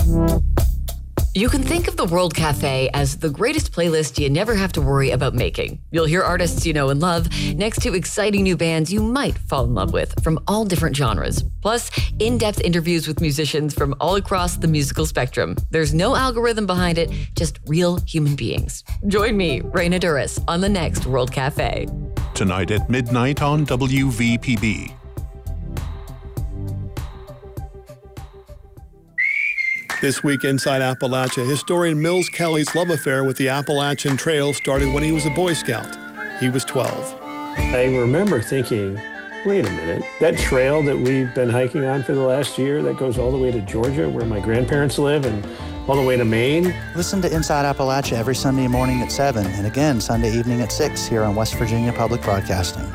You can think of the World Cafe as the greatest playlist you never have to worry about making. You'll hear artists you know and love next to exciting new bands you might fall in love with from all different genres. Plus, in-depth interviews with musicians from all across the musical spectrum. There's no algorithm behind it, just real human beings. Join me, Raina Duras, on the next World Cafe. Tonight at midnight on WVPB. This week inside Appalachia, historian Mills Kelly's love affair with the Appalachian Trail started when he was a Boy Scout. He was 12. I remember thinking, wait a minute, that trail that we've been hiking on for the last year that goes all the way to Georgia where my grandparents live and all the way to Maine. Listen to Inside Appalachia every Sunday morning at 7 and again Sunday evening at 6 here on West Virginia Public Broadcasting.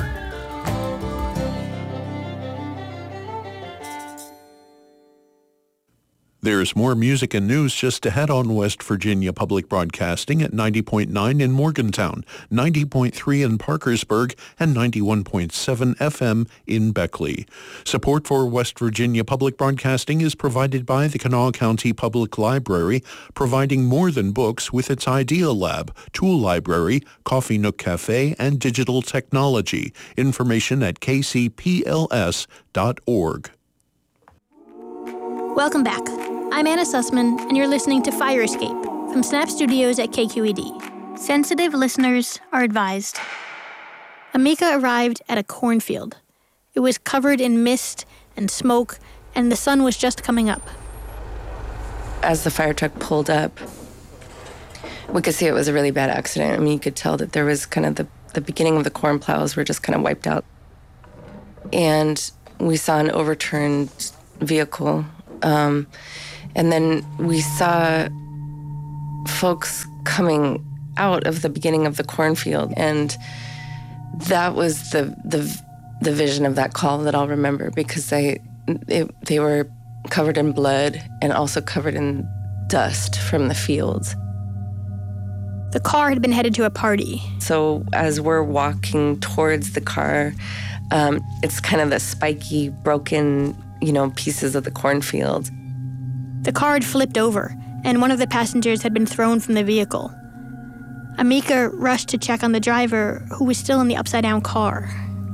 There's more music and news just ahead on West Virginia Public Broadcasting at 90.9 in Morgantown, 90.3 in Parkersburg, and 91.7 FM in Beckley. Support for West Virginia Public Broadcasting is provided by the Kanawha County Public Library, providing more than books with its Idea Lab, Tool Library, Coffee Nook Cafe, and digital technology. Information at kcpls.org. Welcome back. I'm Anna Sussman, and you're listening to Fire Escape from Snap Studios at KQED. Sensitive listeners are advised. Amika arrived at a cornfield. It was covered in mist and smoke, and the sun was just coming up. As the fire truck pulled up, we could see it was a really bad accident. I mean, you could tell that there was kind of the beginning of the corn plows were just kind of wiped out. And we saw an overturned vehicle. And then we saw folks coming out of the beginning of the cornfield, and that was the vision of that call that I'll remember, because they were covered in blood and also covered in dust from the fields. The car had been headed to a party. So as we're walking towards the car, it's kind of the spiky, broken, pieces of the cornfield. The car had flipped over, and one of the passengers had been thrown from the vehicle. Amika rushed to check on the driver, who was still in the upside-down car.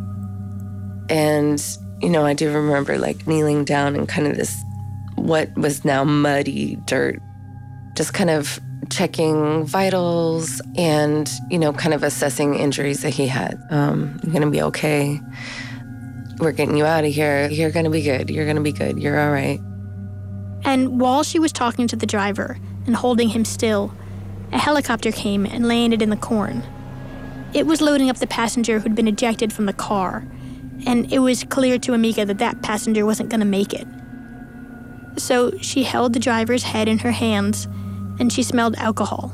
And, I do remember, kneeling down in kind of this, what was now muddy dirt, just kind of checking vitals and, kind of assessing injuries that he had. You're going to be okay. We're getting you out of here. You're going to be good. You're going to be good. You're all right. And while she was talking to the driver and holding him still, a helicopter came and landed in the corn. It was loading up the passenger who'd been ejected from the car, and it was clear to Amika that passenger wasn't going to make it. So she held the driver's head in her hands, and she smelled alcohol.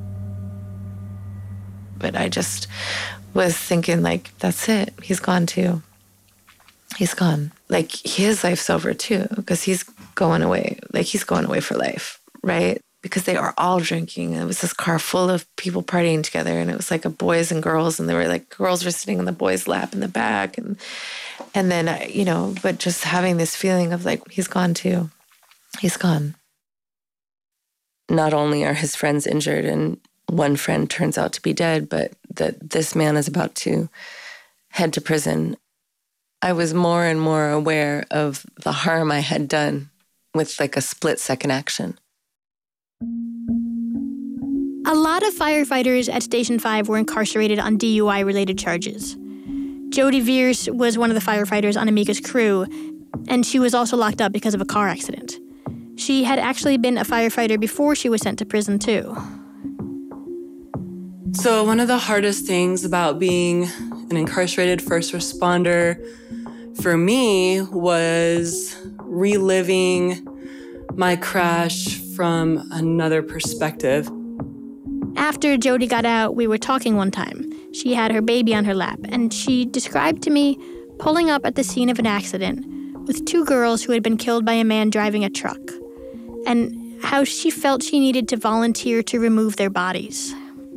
But I just was thinking, that's it. He's gone too. He's gone. His life's over too, because he's going away. He's going away for life, right? Because they were all drinking. It was this car full of people partying together, and it was a boys and girls, and they were girls were sitting in the boys' lap in the back, and then but just having this feeling of he's gone too. He's gone. Not only are his friends injured, and one friend turns out to be dead, but that this man is about to head to prison. I was more and more aware of the harm I had done with a split-second action. A lot of firefighters at Station 5 were incarcerated on DUI-related charges. Jody Veers was one of the firefighters on Amika's crew, and she was also locked up because of a car accident. She had actually been a firefighter before she was sent to prison, too. So one of the hardest things about being an incarcerated first responder for me was reliving my crash from another perspective. After Jody got out, we were talking one time. She had her baby on her lap, and she described to me pulling up at the scene of an accident with two girls who had been killed by a man driving a truck, and how she felt she needed to volunteer to remove their bodies.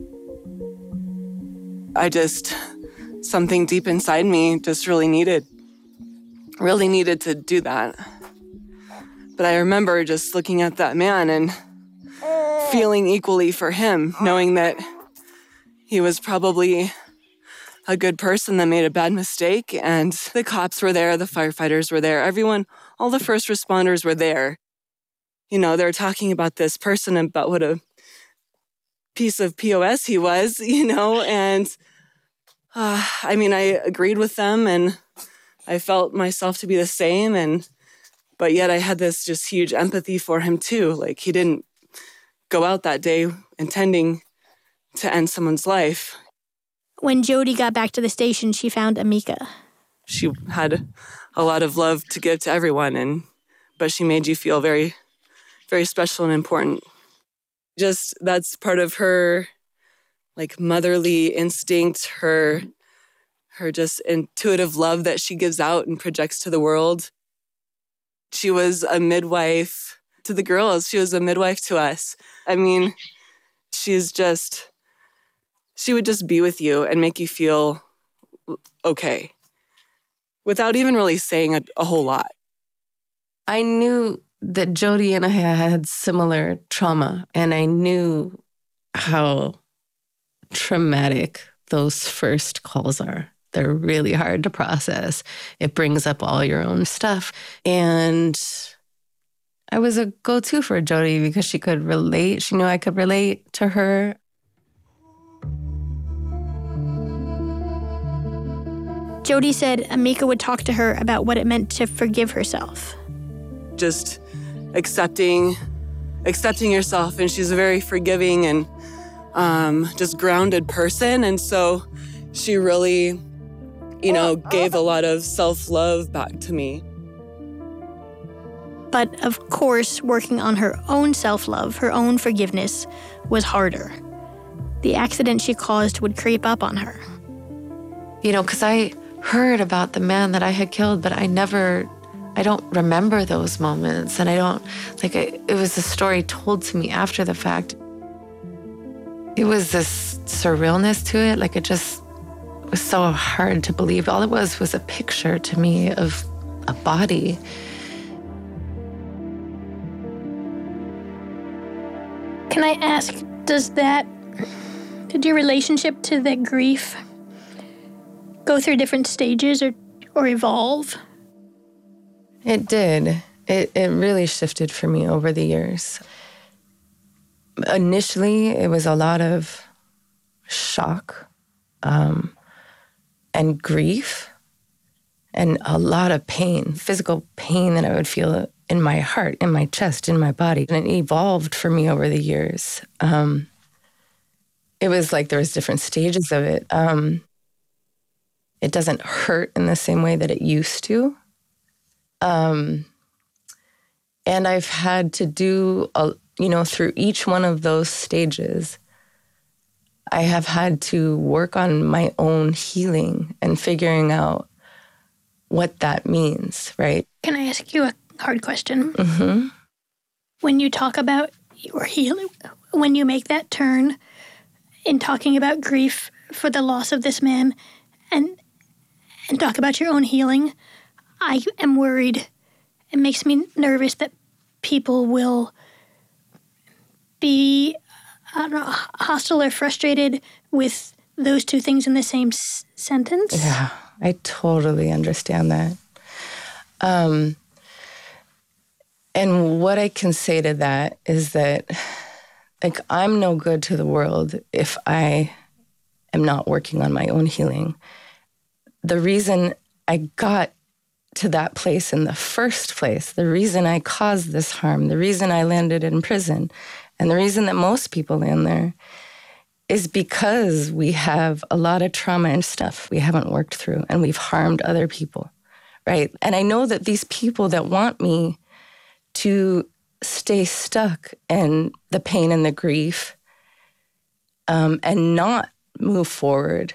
Something deep inside me just really needed to do that. But I remember just looking at that man and feeling equally for him, knowing that he was probably a good person that made a bad mistake. And the cops were there, the firefighters were there, everyone, all the first responders were there. You know, they're talking about this person, about what a piece of POS he was, you know, and I mean, I agreed with them and I felt myself to be the same. But yet I had this just huge empathy for him too. Like, he didn't go out that day intending to end someone's life. When Jody got back to the station, she found Amika. She had a lot of love to give to everyone, but she made you feel very, very special and important. Just, that's part of her, like, motherly instinct, her just intuitive love that she gives out and projects to the world. She was a midwife to the girls. She was a midwife to us. I mean, she would just be with you and make you feel okay without even really saying a whole lot. I knew that Jody and I had similar trauma, and I knew how traumatic those first calls are. They're really hard to process. It brings up all your own stuff. And I was a go-to for Jody because she could relate. She knew I could relate to her. Jody said Amika would talk to her about what it meant to forgive herself. Just accepting yourself. And she's a very forgiving and just grounded person. And so she really, you know, gave a lot of self-love back to me. But of course, working on her own self-love, her own forgiveness, was harder. The accident she caused would creep up on her. You know, because I heard about the man that I had killed, but I don't remember those moments. And it was a story told to me after the fact. It was this surrealness to it. Like, it just was so hard to believe. All it was a picture to me of a body. Can I ask, did your relationship to the grief go through different stages or evolve? It did. It really shifted for me over the years. Initially, it was a lot of shock and grief and a lot of pain, physical pain that I would feel in my heart, in my chest, in my body. And it evolved for me over the years. It was like there was different stages of it. It doesn't hurt in the same way that it used to. And I've had to do, through each one of those stages, I have had to work on my own healing and figuring out what that means, right? Can I ask you a hard question? Mm-hmm. When you talk about your healing, when you make that turn in talking about grief for the loss of this man and talk about your own healing, I am worried. It makes me nervous that people will be, hostile or frustrated with those two things in the same sentence. Yeah, I totally understand that. And what I can say to that is that, like, I'm no good to the world if I am not working on my own healing. The reason I got to that place in the first place, the reason I caused this harm, the reason I landed in prison, and the reason that most people land there is because we have a lot of trauma and stuff we haven't worked through, and we've harmed other people, right? And I know that these people that want me to stay stuck in the pain and the grief and not move forward,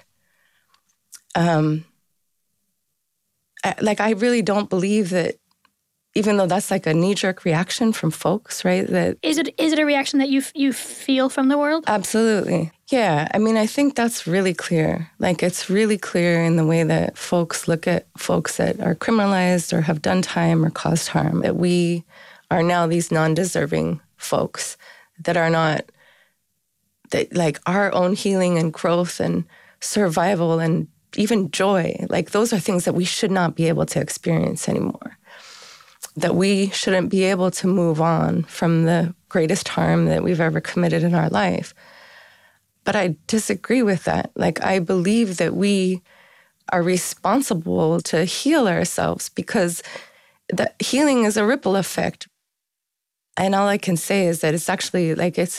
I really don't believe that, even though that's like a knee-jerk reaction from folks, right? That is it a reaction that you feel from the world? Absolutely. Yeah. I mean, I think that's really clear. Like, it's really clear in the way that folks look at folks that are criminalized or have done time or caused harm, that we are now these non-deserving folks that are not, that like our own healing and growth and survival and even joy, like those are things that we should not be able to experience anymore. That we shouldn't be able to move on from the greatest harm that we've ever committed in our life. But I disagree with that. Like, I believe that we are responsible to heal ourselves because the healing is a ripple effect. And all I can say is that it's actually like it's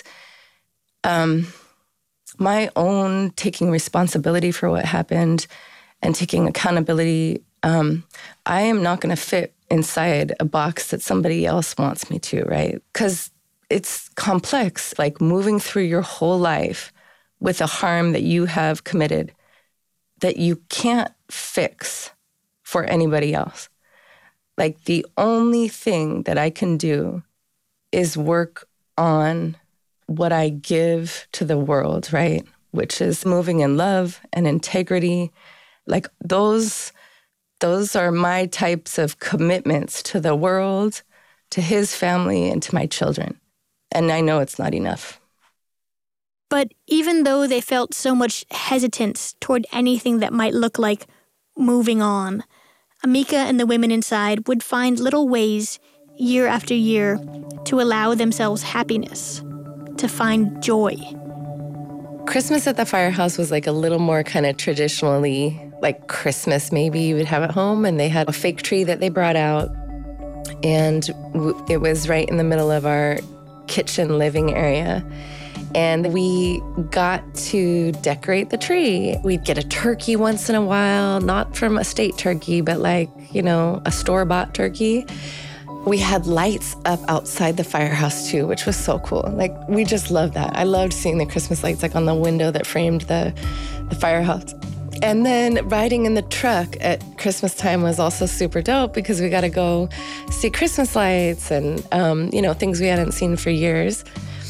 my own taking responsibility for what happened and taking accountability. I am not going to fit inside a box that somebody else wants me to, right? Because it's complex, like moving through your whole life with a harm that you have committed that you can't fix for anybody else. Like, the only thing that I can do is work on what I give to the world, right? Which is moving in love and integrity. Like, those are my types of commitments to the world, to his family, and to my children. And I know it's not enough. But even though they felt so much hesitance toward anything that might look like moving on, Amika and the women inside would find little ways, year after year, to allow themselves happiness, to find joy. Christmas at the firehouse was like a little more kind of traditionally like Christmas maybe you would have at home, and they had a fake tree that they brought out, and it was right in the middle of our kitchen living area. And we got to decorate the tree. We'd get a turkey once in a while, not from a state turkey, but like, you know, a store-bought turkey. We had lights up outside the firehouse too, which was so cool. Like, we just loved that. I loved seeing the Christmas lights like on the window that framed the firehouse. And then riding in the truck at Christmas time was also super dope because we got to go see Christmas lights and, you know, things we hadn't seen for years.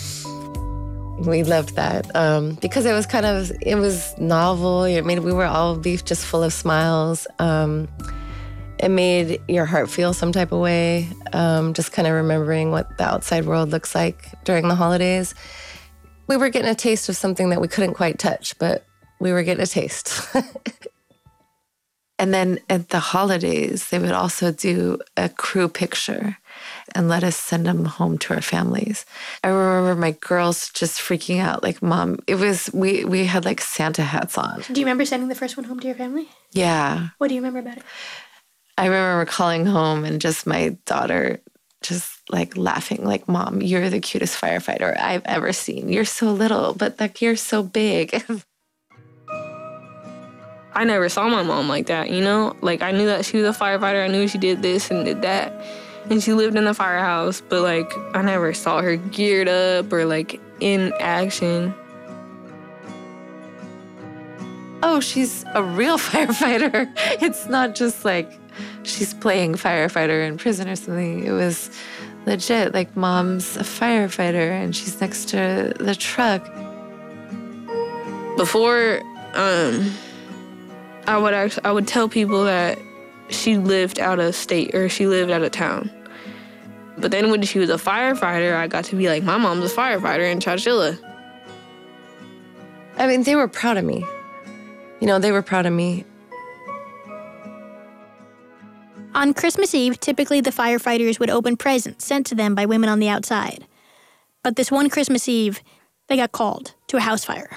We loved that because it was novel. I mean, we were all just full of smiles. It made your heart feel some type of way, just kind of remembering what the outside world looks like during the holidays. We were getting a taste of something that we couldn't quite touch, but we were getting a taste. And then at the holidays, they would also do a crew picture and let us send them home to our families. I remember my girls just freaking out, like, Mom, we had like Santa hats on. Do you remember sending the first one home to your family? Yeah. What do you remember about it? I remember calling home and just my daughter just like laughing, like, Mom, you're the cutest firefighter I've ever seen. You're so little, but like, you're so big. I never saw my mom like that, you know? Like, I knew that she was a firefighter. I knew she did this and did that. And she lived in the firehouse, but, like, I never saw her geared up or, like, in action. Oh, she's a real firefighter. It's not just, like, she's playing firefighter in prison or something. It was legit. Like, Mom's a firefighter, and she's next to the truck. Before, I would tell people that she lived out of state or she lived out of town. But then when she was a firefighter, I got to be like, my mom's a firefighter in Chowchilla. I mean, they were proud of me. You know, they were proud of me. On Christmas Eve, typically the firefighters would open presents sent to them by women on the outside. But this one Christmas Eve, they got called to a house fire.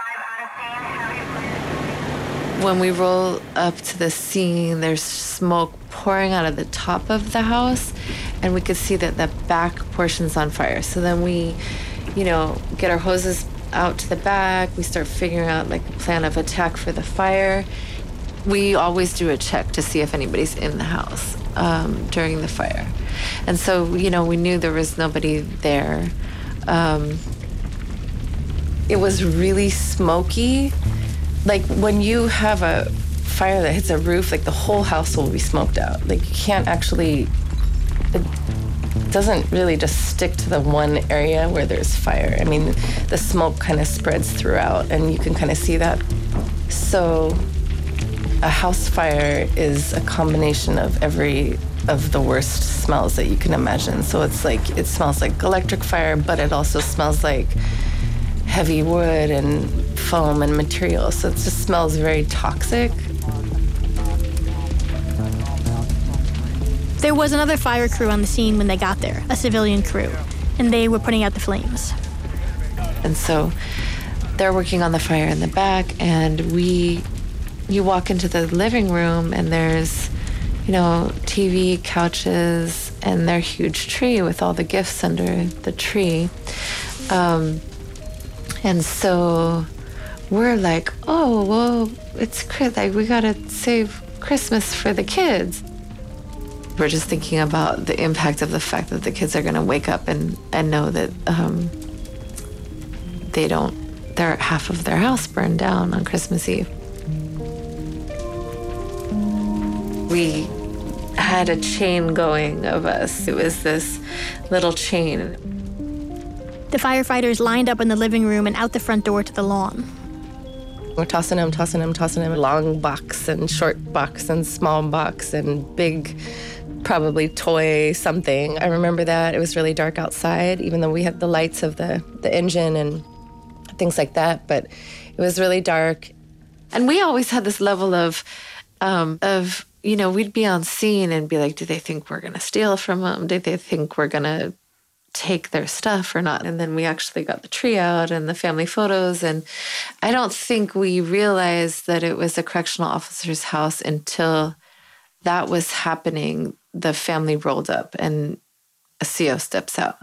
When we roll up to the scene, there's smoke pouring out of the top of the house, and we could see that the back portion's on fire. So then we, you know, get our hoses out to the back. We start figuring out like a plan of attack for the fire. We always do a check to see if anybody's in the house during the fire. And so, you know, we knew there was nobody there. It was really smoky. Like, when you have a fire that hits a roof, like, the whole house will be smoked out. Like, you can't actually, it doesn't really just stick to the one area where there's fire. I mean, the smoke kind of spreads throughout, and you can kind of see that. So A house fire is a combination of every of the worst smells that you can imagine. So it's like, it smells like electric fire, but it also smells like heavy wood and foam and material. So it just smells very toxic. There was another fire crew on the scene when they got there, a civilian crew, and they were putting out the flames. And so they're working on the fire in the back, and you walk into the living room, and there's, TV, couches, and their huge tree with all the gifts under the tree. And so we're like, oh, well, it's like we gotta save Christmas for the kids. We're just thinking about the impact of the fact that the kids are gonna wake up and know that half of their house burned down on Christmas Eve. We had a chain going of us. It was this little chain. The firefighters lined up in the living room and out the front door to the lawn. We're tossing them, long box and short box and small box and big, probably toy something. I remember that. It was really dark outside, even though we had the lights of the engine and things like that, but it was really dark. And we always had this level of we'd be on scene and be like, do they think we're going to steal from them? Do they think we're going to take their stuff or not? And then we actually got the tree out and the family photos. And I don't think we realized that it was a correctional officer's house until that was happening. The family rolled up and a CO steps out.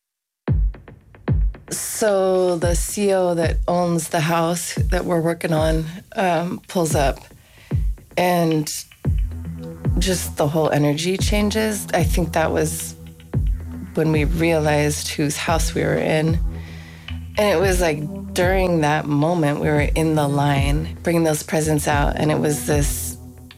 So the CO that owns the house that we're working on pulls up, and just the whole energy changes. I think that was when we realized whose house we were in. And it was like during that moment, we were in the line, bringing those presents out, and it was this,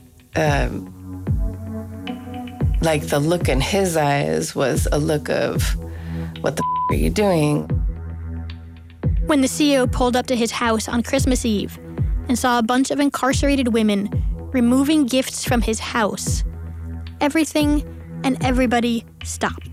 like the look in his eyes was a look of, what the are you doing? When the CO pulled up to his house on Christmas Eve and saw a bunch of incarcerated women removing gifts from his house, everything and everybody stopped.